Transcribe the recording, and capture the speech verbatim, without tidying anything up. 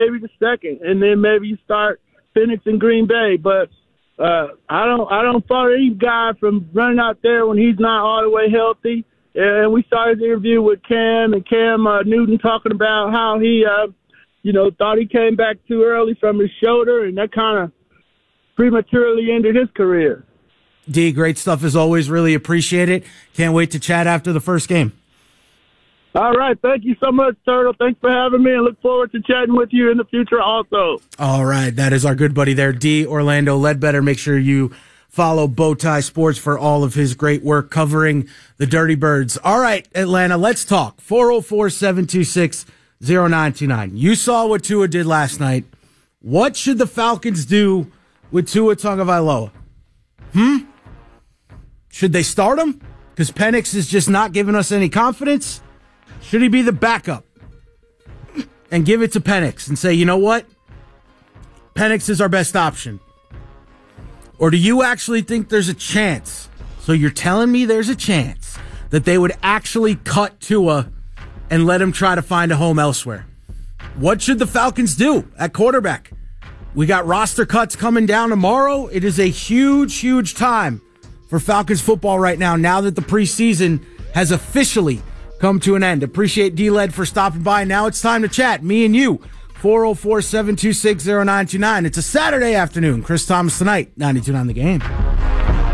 maybe the second, and then maybe you start Phoenix and Green Bay. But uh, I don't I don't fault any guy from running out there when he's not all the way healthy. And we saw his interview with Cam and Cam uh, Newton talking about how he, uh, you know, thought he came back too early from his shoulder, and that kind of prematurely ended his career. D, great stuff as always. Really appreciate it. Can't wait to chat after the first game. All right. Thank you so much, Turtle. Thanks for having me, and look forward to chatting with you in the future also. All right. That is our good buddy there, D. Orlando Ledbetter. Make sure you follow Bowtie Sports for all of his great work covering the Dirty Birds. All right, Atlanta, let's talk. four oh four, seven two six, oh nine two nine. You saw what Tua did last night. What should the Falcons do with Tua Tagovailoa? Hmm? Should they start him? Because Penix is just not giving us any confidence. Should he be the backup and give it to Penix and say, you know what? Penix is our best option. Or do you actually think there's a chance? So you're telling me there's a chance that they would actually cut Tua and let him try to find a home elsewhere? What should the Falcons do at quarterback? We got roster cuts coming down tomorrow. It is a huge, huge time for Falcons football right now, now that the preseason has officially come to an end. Appreciate D-Led for stopping by. Now it's time to chat, me and you. four oh four, seven two six, oh nine two nine. It's a Saturday afternoon. Chris Thomas tonight, ninety-two point nine The Game.